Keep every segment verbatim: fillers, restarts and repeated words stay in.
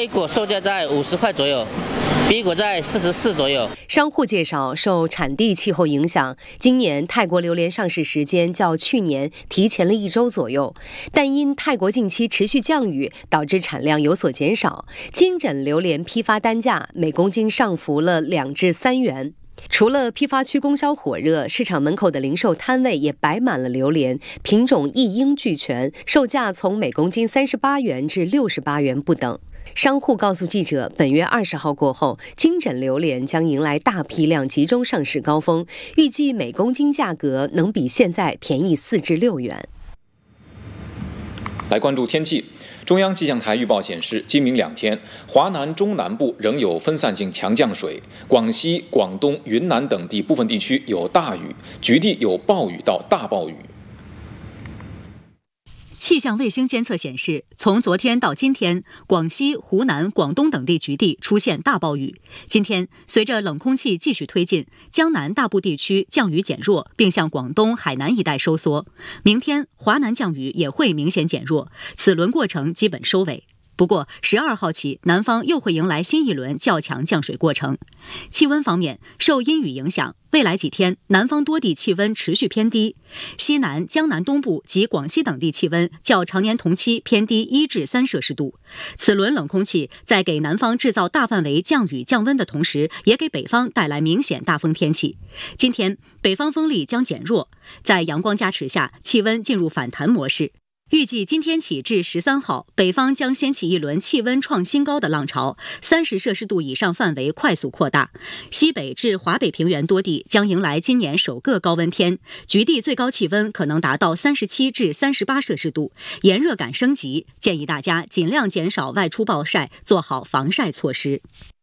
A 股售价在五十块左右。B 股在四十四左右。 商户介绍，受产地气候影响，今年泰国榴莲上市时间较去年提前了一周左右，但因泰国近期持续降雨，导致产量有所减少。金枕榴莲批发单价每公斤上浮了两至三元。除了批发区供销火热，市场门口的零售摊位也摆满了榴莲，品种一应俱全，售价从每公斤三十八元至六十八元不等。商户告诉记者，本月二十号过后，金枕榴莲将迎来大批量集中上市高峰，预计每公斤价格能比现在便宜四至六元。 来关注天气。中央气象台预报显示，今明两天，华南中南部仍有分散性强降水，广西、广东、云南等地部分地区有大雨，局地有暴雨到大暴雨。 气象卫星监测显示，从昨天到今天，广西、湖南、广东等地局地出现大暴雨。今天，随着冷空气继续推进，江南大部地区降雨减弱，并向广东、海南一带收缩。明天，华南降雨也会明显减弱，此轮过程基本收尾。不过，十二号起，南方又会迎来新一轮较强降水过程。气温方面，受阴雨影响，未来几天南方多地气温持续偏低，西南、江南东部及广西等地气温较常年同期偏低一至三摄氏度。此轮冷空气在给南方制造大范围降雨降温的同时，也给北方带来明显大风天气。今天，北方风力将减弱，在阳光加持下，气温进入反弹模式。预计今天起至十三号，北方将掀起一轮气温创新高的浪潮，三十摄氏度以上范围快速扩大。西北至华北平原多地将迎来今年首个高温天，局地最高气温可能达到三十七至三十八摄氏度，炎热感升级，建议大家尽量减少外出暴晒，做好防晒措施。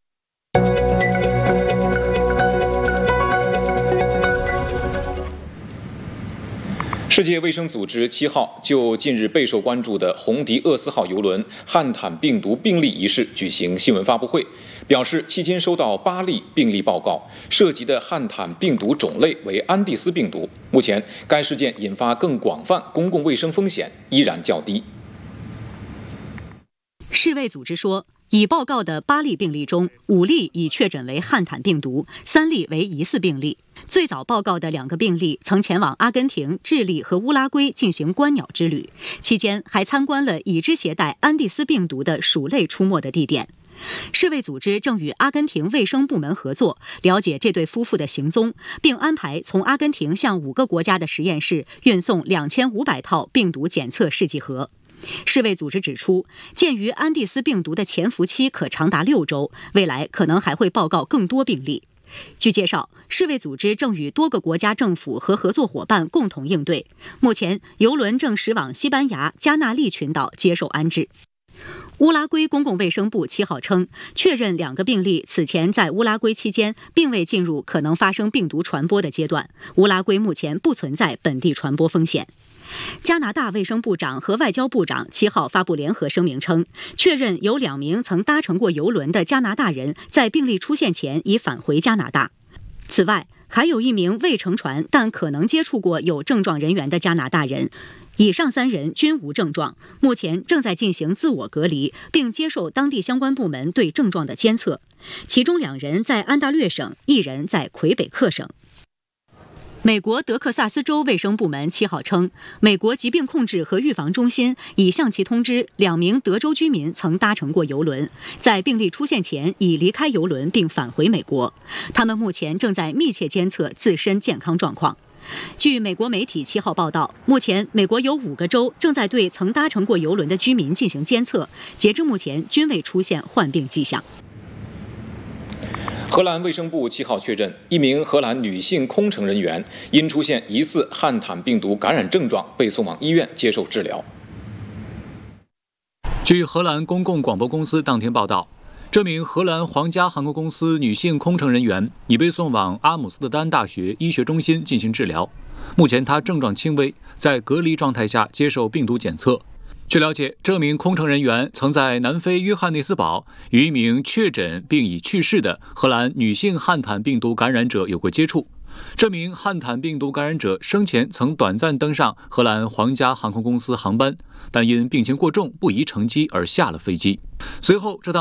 世界卫生组织七号就近日备受关注的红迪厄斯号邮轮汉坦病毒病例一事举行新闻发布会，表示期间收到八例病例报告，涉及的汉坦病毒种类为安地斯病毒。目前，该事件引发更广泛公共卫生风险依然较低。 世卫组织说，已报告的八例病例中，五例已确诊为汉坦病毒，三例为疑似病例。最早报告的两个病例曾前往阿根廷、智利和乌拉圭进行观鸟之旅，期间还参观了已知携带安地斯病毒的鼠类出没的地点。世卫组织正与阿根廷卫生部门合作，了解这对夫妇的行踪，并安排从阿根廷向五个国家的实验室运送两千五百套病毒检测试剂盒。世卫组织指出，鉴于安地斯病毒的潜伏期可长达六周，未来可能还会报告更多病例。据介绍，世卫组织正与多个国家政府和合作伙伴共同应对。目前，邮轮正驶往西班牙加纳利群岛接受安置。乌拉圭公共卫生部七号称，确认两个病例此前在乌拉圭期间并未进入可能发生病毒传播的阶段，乌拉圭目前不存在本地传播风险。加拿大卫生部长和外交部长七号发布联合声明称，确认有两名曾搭乘过邮轮的加拿大人在病例出现前已返回加拿大。此外，还有一名未乘船但可能接触过有症状人员的加拿大人，以上三人均无症状，目前正在进行自我隔离，并接受当地相关部门对症状的监测。其中两人在安大略省，一人在魁北克省。美国德克萨斯州卫生部门七号称，美国疾病控制和预防中心已向其通知，两名德州居民曾搭乘过邮轮，在病例出现前已离开邮轮并返回美国。他们目前正在密切监测自身健康状况。据美国媒体七号报道，目前美国有五个州正在对曾搭乘过邮轮的居民进行监测，截至目前均未出现患病迹象。 荷兰卫生部七号确认，一名荷兰女性空乘人员因出现疑似汉坦病毒感染症状，被送往医院接受治疗。 据荷兰公共广播公司当天报道，这名荷兰皇家航空公司女性空乘人员已被送往阿姆斯特丹大学医学中心进行治疗。目前她症状轻微，在隔离状态下接受病毒检测。据了解，这名空乘人员曾在南非约翰内斯堡与一名确诊并已去世的荷兰女性汉坦病毒感染者有过接触。这名汉坦病毒感染者生前曾短暂登上荷兰皇家航空公司航班，但因病情过重不宜乘机而下了飞机。随后，这趟